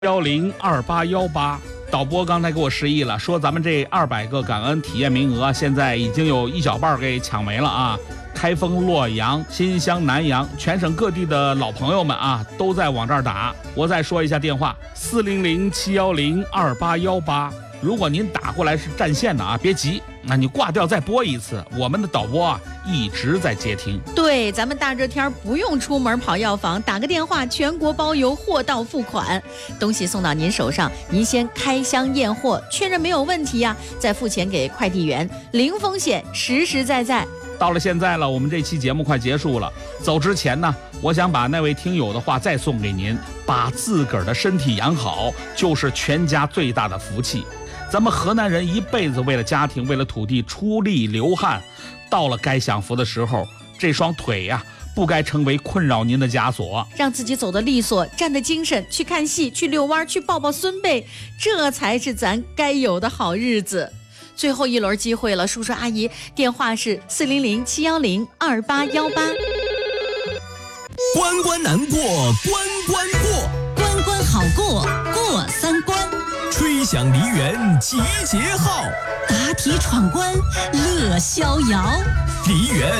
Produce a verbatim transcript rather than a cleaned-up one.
幺零二八幺八，导播刚才给我示意了，说咱们这二百个感恩体验名额，现在已经有一小半给抢没了啊！开封、洛阳、新乡、南阳，全省各地的老朋友们啊，都在往这儿打。我再说一下电话：四零零七幺零二八幺八。如果您打过来是占线的啊，别急，那你挂掉再拨一次，我们的导播啊一直在接听。 对，咱们大热天不用出门跑药房，打个电话，全国包邮，货到付款，东西送到您手上，您先开箱验货，确认没有问题呀、啊，再付钱给快递员，零风险，实实在在。 到了现在了，我们这期节目快结束了，走之前呢，我想把那位听友的话再送给您：把自个儿的身体养好，就是全家最大的福气。咱们河南人一辈子为了家庭，为了土地出力流汗，到了该享福的时候，这双腿呀、啊，不该成为困扰您的枷锁。 让自己走得利索，站得精神，去看戏，去遛弯，去抱抱孙辈，这才是咱该有的好日子。最后一轮机会了，叔叔阿姨，电话是四零零七幺零二八幺八。 关关难过关关过， 关关好过过三关。 吹响梨园集结号， 答题闯关乐逍遥。 梨园